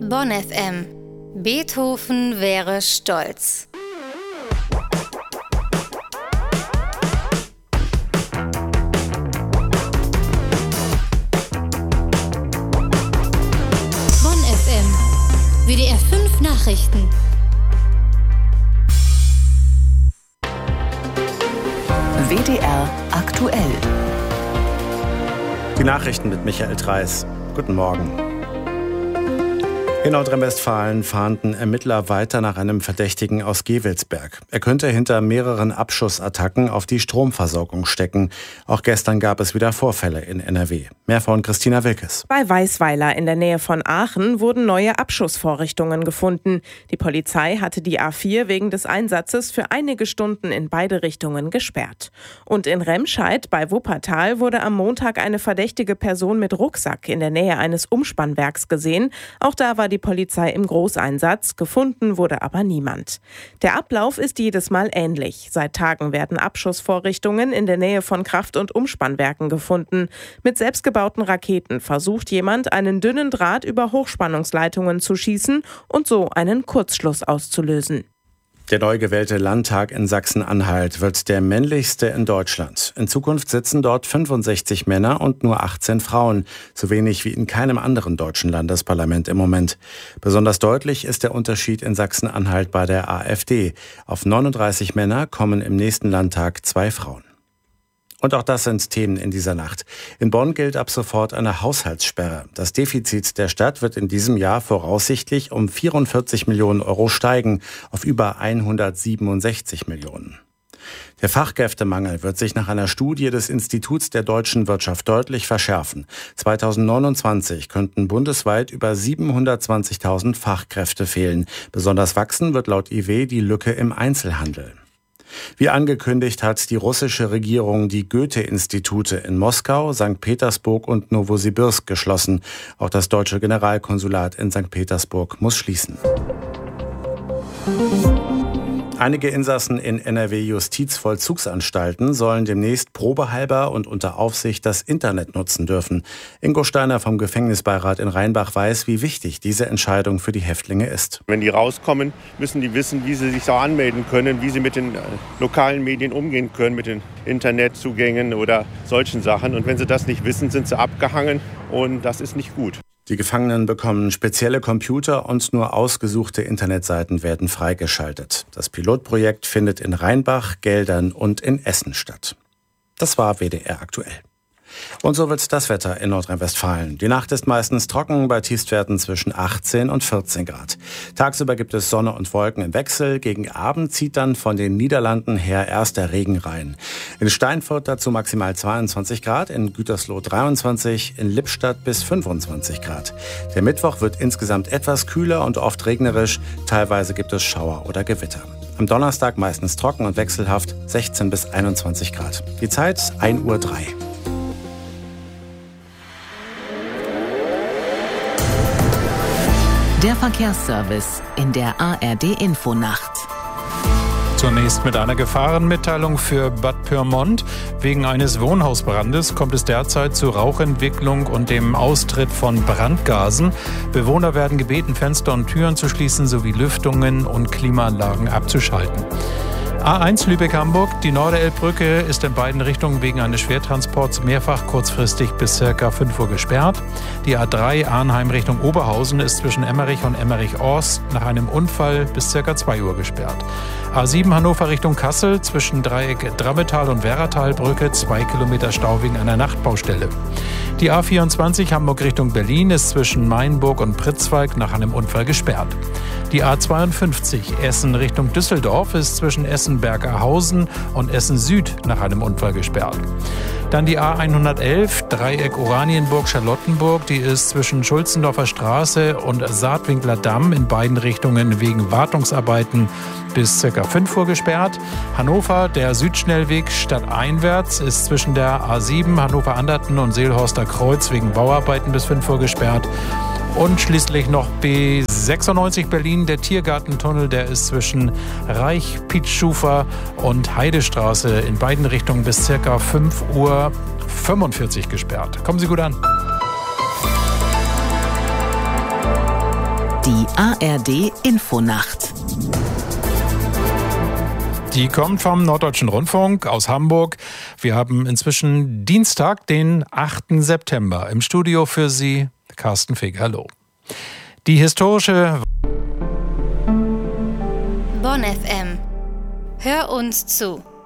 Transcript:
Bonn FM. Beethoven wäre stolz. Bonn FM. WDR 5 Nachrichten. WDR aktuell. Die Nachrichten mit Michael Treis. Guten Morgen. In Nordrhein-Westfalen fahnden Ermittler weiter nach einem Verdächtigen aus Gevelsberg. Er könnte hinter mehreren Abschussattacken auf die Stromversorgung stecken. Auch gestern gab es wieder Vorfälle in NRW. Mehr von Christina Wilkes. Bei Weisweiler in der Nähe von Aachen wurden neue Abschussvorrichtungen gefunden. Die Polizei hatte die A4 wegen des Einsatzes für einige Stunden in beide Richtungen gesperrt. Und in Remscheid bei Wuppertal wurde am Montag eine verdächtige Person mit Rucksack in der Nähe eines Umspannwerks gesehen. Auch da war die Polizei im Großeinsatz, gefunden wurde aber niemand. Der Ablauf ist jedes Mal ähnlich. Seit Tagen werden Abschussvorrichtungen in der Nähe von Kraft- und Umspannwerken gefunden. Mit selbstgebauten Raketen versucht jemand, einen dünnen Draht über Hochspannungsleitungen zu schießen und so einen Kurzschluss auszulösen. Der neu gewählte Landtag in Sachsen-Anhalt wird der männlichste in Deutschland. In Zukunft sitzen dort 65 Männer und nur 18 Frauen, so wenig wie in keinem anderen deutschen Landesparlament im Moment. Besonders deutlich ist der Unterschied in Sachsen-Anhalt bei der AfD. Auf 39 Männer kommen im nächsten Landtag 2 Frauen. Und auch das sind Themen in dieser Nacht. In Bonn gilt ab sofort eine Haushaltssperre. Das Defizit der Stadt wird in diesem Jahr voraussichtlich um 44 Millionen Euro steigen, auf über 167 Millionen. Der Fachkräftemangel wird sich nach einer Studie des Instituts der deutschen Wirtschaft deutlich verschärfen. 2029 könnten bundesweit über 720.000 Fachkräfte fehlen. Besonders wachsen wird laut IW die Lücke im Einzelhandel. Wie angekündigt hat die russische Regierung die Goethe-Institute in Moskau, St. Petersburg und Nowosibirsk geschlossen. Auch das deutsche Generalkonsulat in St. Petersburg muss schließen. Einige Insassen in NRW-Justizvollzugsanstalten sollen demnächst probehalber und unter Aufsicht das Internet nutzen dürfen. Ingo Steiner vom Gefängnisbeirat in Rheinbach weiß, wie wichtig diese Entscheidung für die Häftlinge ist. Wenn die rauskommen, müssen die wissen, wie sie sich auch anmelden können, wie sie mit den lokalen Medien umgehen können, mit den Internetzugängen oder solchen Sachen. Und wenn sie das nicht wissen, sind sie abgehangen und das ist nicht gut. Die Gefangenen bekommen spezielle Computer und nur ausgesuchte Internetseiten werden freigeschaltet. Das Pilotprojekt findet in Rheinbach, Geldern und in Essen statt. Das war WDR aktuell. Und so wird das Wetter in Nordrhein-Westfalen. Die Nacht ist meistens trocken bei Tiefstwerten zwischen 18 und 14 Grad. Tagsüber gibt es Sonne und Wolken im Wechsel. Gegen Abend zieht dann von den Niederlanden her erst der Regen rein. In Steinfurt dazu maximal 22 Grad, in Gütersloh 23, in Lippstadt bis 25 Grad. Der Mittwoch wird insgesamt etwas kühler und oft regnerisch. Teilweise gibt es Schauer oder Gewitter. Am Donnerstag meistens trocken und wechselhaft 16 bis 21 Grad. Die Zeit 1:03 Uhr. Der Verkehrsservice in der ARD-Infonacht. Zunächst mit einer Gefahrenmitteilung für Bad Pyrmont. Wegen eines Wohnhausbrandes kommt es derzeit zu Rauchentwicklung und dem Austritt von Brandgasen. Bewohner werden gebeten, Fenster und Türen zu schließen sowie Lüftungen und Klimaanlagen abzuschalten. A1 Lübeck-Hamburg, die Norderelbbrücke ist in beiden Richtungen wegen eines Schwertransports mehrfach kurzfristig bis ca. 5 Uhr gesperrt. Die A3 Arnheim Richtung Oberhausen ist zwischen Emmerich und Emmerich-Ost nach einem Unfall bis ca. 2 Uhr gesperrt. A7 Hannover Richtung Kassel zwischen Dreieck Drammetal und Werratalbrücke 2 Kilometer Stau wegen einer Nachtbaustelle. Die A24 Hamburg Richtung Berlin ist zwischen Mainburg und Pritzwalk nach einem Unfall gesperrt. Die A52 Essen Richtung Düsseldorf ist zwischen Essen-Bergerhausen und Essen Süd nach einem Unfall gesperrt. Dann die A111 Dreieck Oranienburg-Charlottenburg, die ist zwischen Schulzendorfer Straße und Saatwinkler Damm in beiden Richtungen wegen Wartungsarbeiten bis ca. 5 Uhr gesperrt. Hannover, der Südschnellweg stadteinwärts, ist zwischen der A7 Hannover-Anderten und Seelhorster Kreuz wegen Bauarbeiten bis 5 Uhr gesperrt. Und schließlich noch B96 Berlin, der Tiergartentunnel, der ist zwischen Reich-Pietschufer und Heidestraße in beiden Richtungen bis ca. 5:45 Uhr gesperrt. Kommen Sie gut an. Die ARD Infonacht. Die kommt vom Norddeutschen Rundfunk aus Hamburg. Wir haben inzwischen Dienstag, den 8. September. Im Studio für Sie Carsten Fig. Hallo. Die historische Bonn FM. Hör uns zu.